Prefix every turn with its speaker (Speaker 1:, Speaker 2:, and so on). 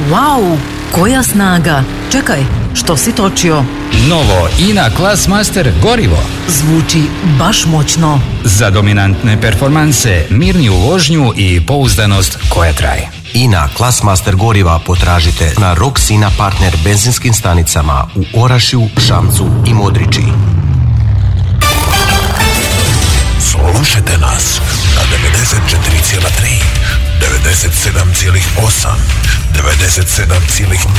Speaker 1: Wow, koja snaga! Čekaj, što si točio?
Speaker 2: Novo INA Classmaster gorivo.
Speaker 1: Zvuči baš moćno.
Speaker 2: Za dominantne performanse, mirniju vožnju i pouzdanost koja traje.
Speaker 3: INA Classmaster goriva potražite na Roxina partner benzinskim stanicama u Orašju, Šamcu i Modriči.
Speaker 4: Slušajte nas na 94,3, 97,8, 97,5